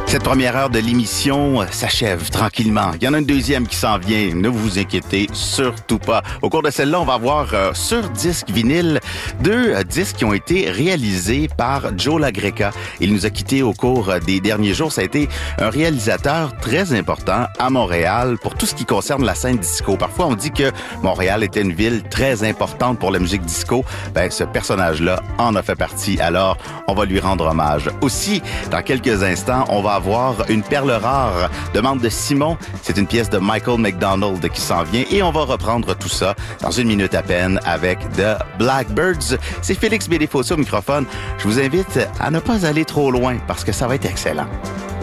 Cette première heure de l'émission s'achève tranquillement. Il y en a une deuxième qui s'en vient. Ne vous inquiétez surtout pas. Au cours de celle-là, on va voir sur disque vinyle deux disques qui ont été réalisés par Joe LaGreca. Il nous a quittés au cours des derniers jours. Ça a été un réalisateur très important à Montréal pour tout ce qui concerne la scène disco. Parfois, on dit que Montréal était une ville très importante pour la musique disco. Ben, ce personnage-là en a fait partie. Alors, on va lui rendre hommage. Aussi, dans quelques instants, on va avoir une perle rare demande de Simon. C'est une pièce de Michael McDonald qui s'en vient et on va reprendre tout ça dans une minute à peine avec The Blackbirds. C'est Félix Bédéfossé au microphone. Je vous invite à ne pas aller trop loin parce que ça va être excellent.